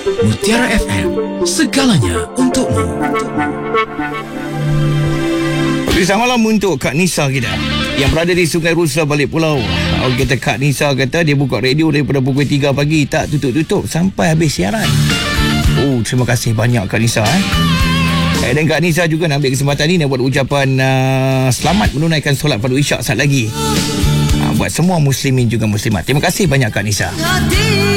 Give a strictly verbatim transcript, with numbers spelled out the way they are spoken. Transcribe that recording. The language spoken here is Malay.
Mutiara F M, segalanya untukmu. Selamat malam untuk Kak Nisa kita yang berada di Sungai Rusa, Balik Pulau. Oh, kita Kak Nisa kata dia buka radio daripada pukul tiga pagi, tak tutup-tutup sampai habis siaran. Oh, terima kasih banyak Kak Nisa eh. eh dan Kak Nisa juga nak ambil kesempatan ni nak buat ucapan uh, selamat menunaikan solat fardu isyak saat lagi uh, buat semua muslimin juga muslimat. Terima kasih banyak Kak Nisa.